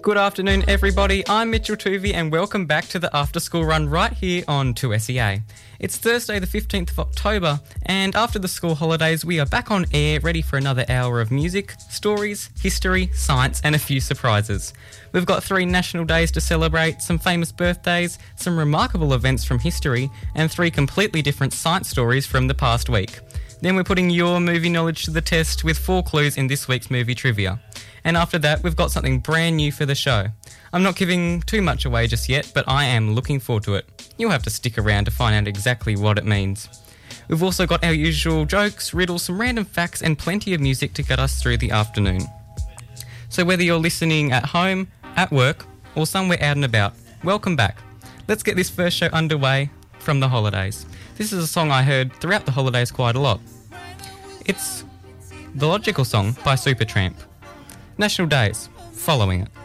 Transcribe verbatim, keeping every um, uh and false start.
Good afternoon, everybody. I'm Mitchell Tuvey and welcome back to the After School Run right here on two S E A. It's Thursday the fifteenth of October and after the school holidays we are back on air ready for another hour of music, stories, history, science and a few surprises. We've got three national days to celebrate, some famous birthdays, some remarkable events from history and three completely different science stories from the past week. Then we're putting your movie knowledge to the test with four clues in this week's movie trivia. And after that, we've got something brand new for the show. I'm not giving too much away just yet, but I am looking forward to it. You'll have to stick around to find out exactly what it means. We've also got our usual jokes, riddles, some random facts, and plenty of music to get us through the afternoon. So whether you're listening at home, at work, or somewhere out and about, welcome back. Let's get this first show underway from the holidays. This is a song I heard throughout the holidays quite a lot. It's The Logical Song by Supertramp. National Days, following it.